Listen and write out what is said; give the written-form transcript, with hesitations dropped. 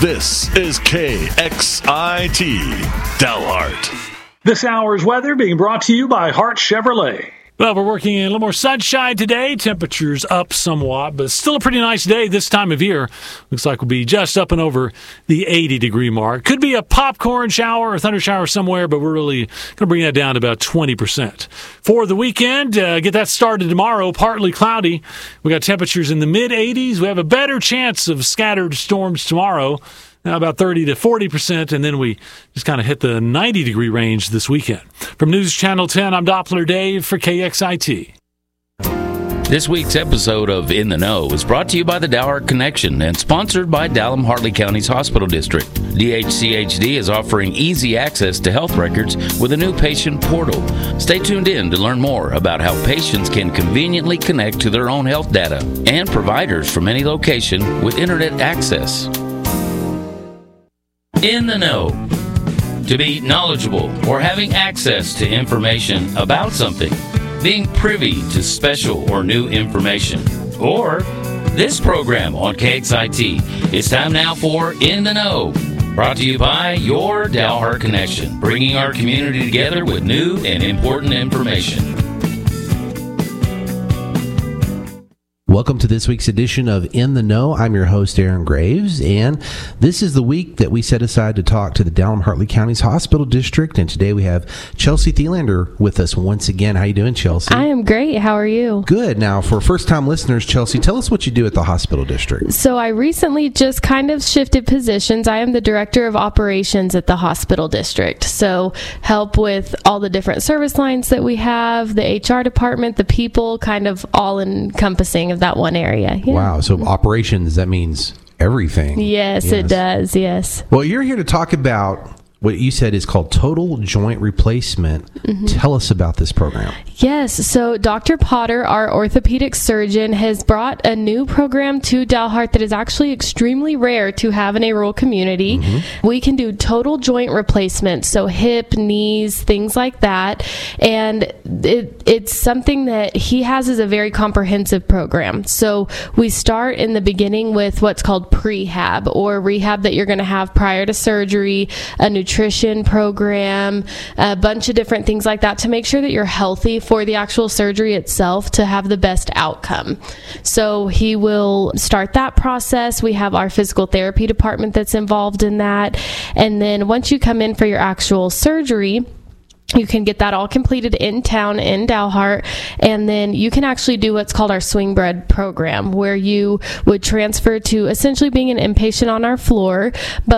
This is KXIT Dalhart. This hour's weather being brought to you by Hart Chevrolet. Well, we're working in a little more sunshine today. Temperatures up somewhat, but still a pretty nice day this time of year. Looks like we'll be just up and over the 80-degree mark. Could be a popcorn shower or thunder shower somewhere, but we're really going to bring that down to about 20%. For the weekend, get that started tomorrow. Partly cloudy. We got temperatures in the mid-80s. We have a better chance of scattered storms tomorrow. Now about 30 to 40%, and then we just kind of hit the 90-degree range this weekend. From News Channel 10, I'm Doppler Dave for KXIT. This week's episode of In the Know is brought to you by the Dalhart Connection and sponsored by Dalham-Hartley County's Hospital District. DHCHD is offering easy access to health records with a new patient portal. Stay tuned in to learn more about how patients can conveniently connect to their own health data and providers from any location with internet access. In the Know. To be knowledgeable or having access to information about something. Being privy to special or new information. Or this program on KXIT. It's time now for In the Know. Brought to you by your Dalhart Connection. Bringing our community together with new and important information. Welcome to this week's edition of In the Know. I'm your host, Aaron Graves, and this is the week that we set aside to talk to the Dalham-Hartley County's Hospital District, and today we have Chelsea Thielander with us once again. How you doing, Chelsea? I am great. How are you? Good. Now, for first-time listeners, Chelsea, tell us what you do at the Hospital District. So I recently just kind of shifted positions. I am the Director of Operations at the Hospital District, so help with all the different service lines that we have, the HR department, the people, kind of all-encompassing of that one area. Yeah. Wow. So operations, that means everything. Yes, it does. Yes. Well, you're here to talk about what you said is called total joint replacement. Mm-hmm. Tell us about this program. Yes. So Dr. Potter, our orthopedic surgeon, has brought a new program to Dalhart that is actually extremely rare to have in a rural community. Mm-hmm. We can do total joint replacement, so hip, knees, things like that. And it's something that he has as a very comprehensive program. So we start in the beginning with what's called prehab, or rehab that you're going to have prior to surgery, a nutrition program, a bunch of different things like that to make sure that you're healthy for the actual surgery itself to have the best outcome. So he will start that process. We have our physical therapy department that's involved in that. And then once you come in for your actual surgery, you can get that all completed in town in Dalhart, and then you can actually do what's called our swing bed program, where you would transfer to essentially being an inpatient on our floor, but